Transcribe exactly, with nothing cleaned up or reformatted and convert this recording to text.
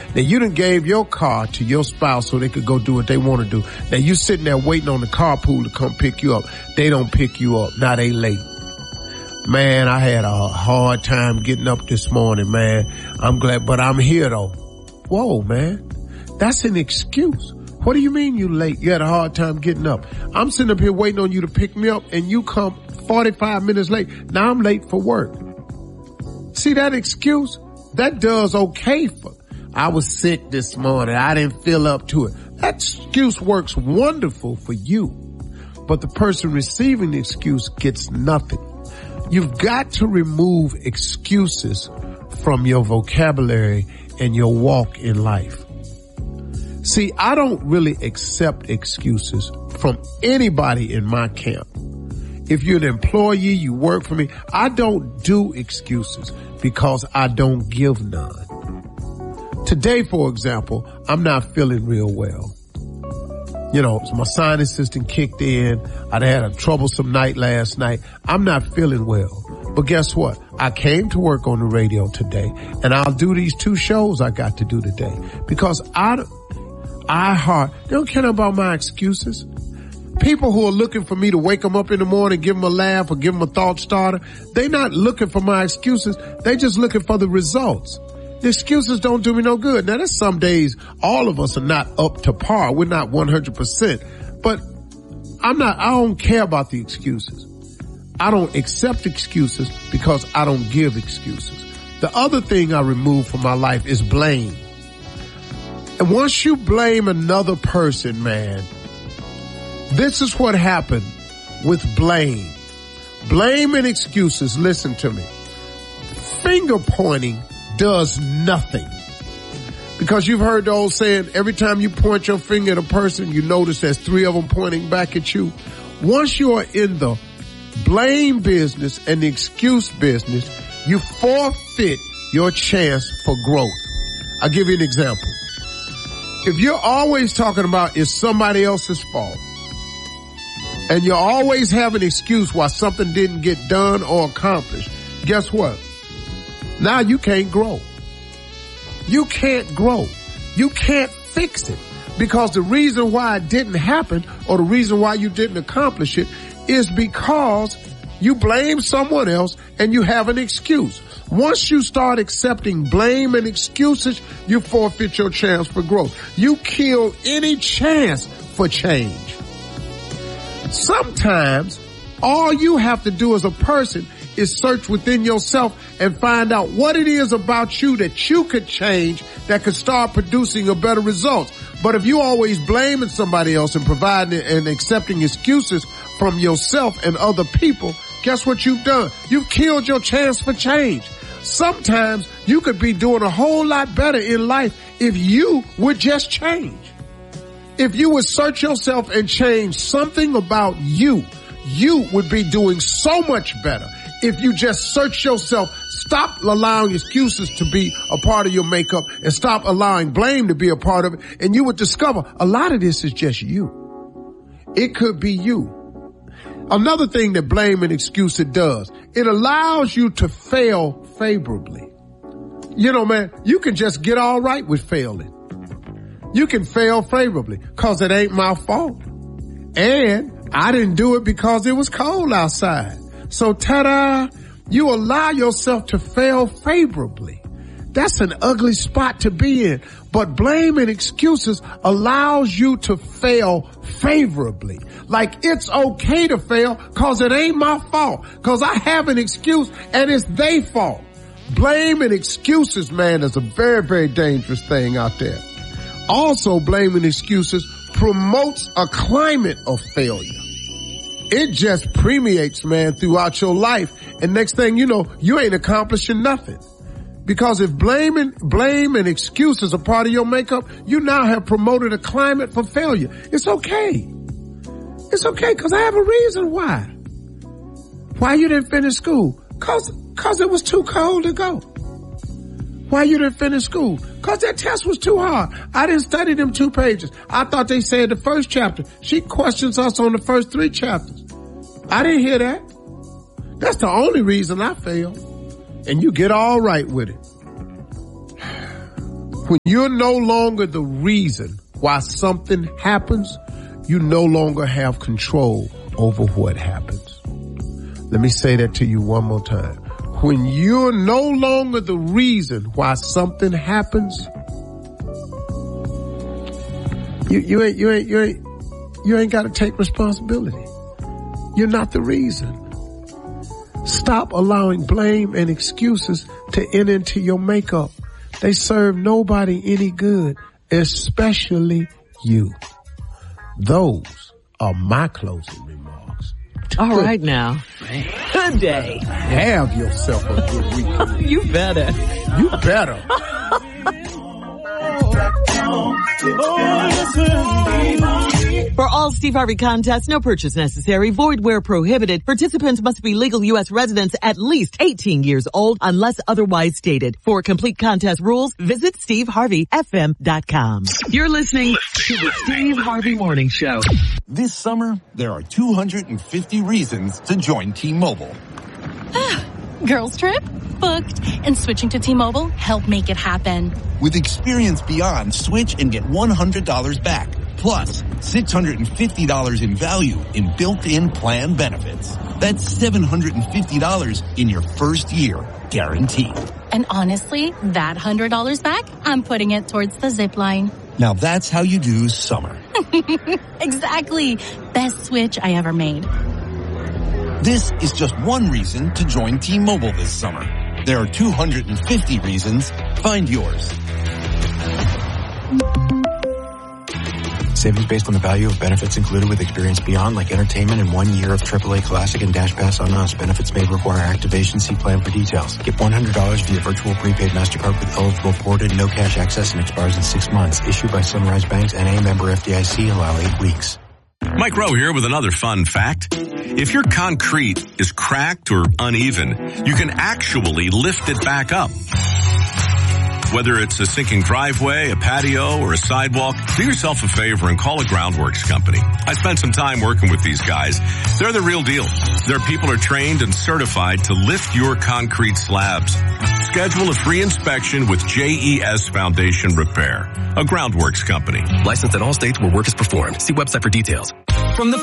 Now, you done gave your car to your spouse so they could go do what they want to do. Now, you sitting there waiting on the carpool to come pick you up. They don't pick you up. Now they late. Man, I had a hard time getting up this morning, man. I'm glad, but I'm here though. Whoa, man. That's an excuse. What do you mean you late? You had a hard time getting up. I'm sitting up here waiting on you to pick me up and you come forty-five minutes late. Now I'm late for work. See that excuse? That does okay for, I was sick this morning. I didn't feel up to it. That excuse works wonderful for you. But the person receiving the excuse gets nothing. You've got to remove excuses from your vocabulary and your walk in life. See, I don't really accept excuses from anybody in my camp. If you're an employee, you work for me, I don't do excuses because I don't give none. Today, for example, I'm not feeling real well. You know, my sinus system kicked in. I'd had a troublesome night last night. I'm not feeling well. But guess what? I came to work on the radio today, and I'll do these two shows I got to do today because I, I heart, they don't care about my excuses. People who are looking for me to wake them up in the morning, give them a laugh or give them a thought starter, they're not looking for my excuses. They're just looking for the results. The excuses don't do me no good. Now, there's some days all of us are not up to par. We're not one hundred percent. But I'm not, I don't care about the excuses. I don't accept excuses because I don't give excuses. The other thing I remove from my life is blame. And once you blame another person, man, this is what happened with blame. Blame and excuses, listen to me. Finger pointing does nothing. Because you've heard the old saying, every time you point your finger at a person, you notice there's three of them pointing back at you. Once you are in the blame business and the excuse business, you forfeit your chance for growth. I'll give you an example. If you're always talking about it's somebody else's fault, and you always have an excuse why something didn't get done or accomplished, guess what? Now you can't grow. You can't grow. You can't fix it because the reason why it didn't happen or the reason why you didn't accomplish it is because you blame someone else and you have an excuse. Once you start accepting blame and excuses, you forfeit your chance for growth. You kill any chance for change. Sometimes all you have to do as a person is search within yourself and find out what it is about you that you could change that could start producing a better result. But if you always blaming somebody else and providing and accepting excuses from yourself and other people, guess what you've done? You've killed your chance for change. Sometimes you could be doing a whole lot better in life if you would just change. If you would search yourself and change something about you, you would be doing so much better. If you just search yourself, stop allowing excuses to be a part of your makeup and stop allowing blame to be a part of it, and you would discover a lot of this is just you. It could be you. Another thing that blame and excuse it does, it allows you to fail favorably. You know, man, you can just get all right with failing. You can fail favorably because it ain't my fault. And I didn't do it because it was cold outside. So ta-da, you allow yourself to fail favorably. That's an ugly spot to be in. But blame and excuses allows you to fail favorably. Like it's okay to fail cause it ain't my fault. Cause I have an excuse and it's their fault. Blame and excuses, man, is a very, very dangerous thing out there. Also, blame and excuses promotes a climate of failure. It just permeates, man, throughout your life. And next thing you know, you ain't accomplishing nothing. Because if blame and, blame and excuse is a part of your makeup, you now have promoted a climate for failure. It's okay. It's okay because I have a reason why. Why you didn't finish school? Cause, cause it was too cold to go. Why you didn't finish school? Cause that test was too hard. I didn't study them two pages. I thought they said the first chapter. She questions us on the first three chapters. I didn't hear that. That's the only reason I failed. And you get all right with it. When you're no longer the reason why something happens, you no longer have control over what happens. Let me say that to you one more time. When you're no longer the reason why something happens, you, you ain't, you ain't, you ain't, you ain't got to take responsibility. You're not the reason. Stop allowing blame and excuses to enter into your makeup. They serve nobody any good, especially you. Those are my closing remarks. All good. Right now. Good day. Have yourself a good weekend. You better. You better. For all Steve Harvey contests, no purchase necessary, void where prohibited. Participants must be legal U S residents at least eighteen years old unless otherwise stated. For complete contest rules, visit steve harvey f m dot com. You're listening to the Steve Harvey Morning Show. This summer, there are two hundred fifty reasons to join T-Mobile. Girls trip? Booked. And switching to T-Mobile helped make it happen. With Experience Beyond, switch and get one hundred dollars back. Plus, six hundred fifty dollars in value in built-in plan benefits. That's seven hundred fifty dollars in your first year, guaranteed. And honestly, that one hundred dollars back, I'm putting it towards the zip line. Now that's how you do summer. Exactly. Best switch I ever made. This is just one reason to join T-Mobile this summer. There are two hundred fifty reasons. Find yours. Savings based on the value of benefits included with Experience Beyond, like entertainment and one year of triple A Classic and Dash Pass on us. Benefits may require activation. See plan for details. Get one hundred dollars via virtual prepaid MasterCard with eligible ported, no cash access, and expires in six months. Issued by Sunrise Banks, N A member F D I C. Allow eight weeks. Mike Rowe here with another fun fact. If your concrete is cracked or uneven, you can actually lift it back up. Whether it's a sinking driveway, a patio, or a sidewalk, do yourself a favor and call a Groundworks company. I spent some time working with these guys. They're the real deal. Their people are trained and certified to lift your concrete slabs. Schedule a free inspection with J E S Foundation Repair, a Groundworks company. Licensed in all states where work is performed. See website for details. From the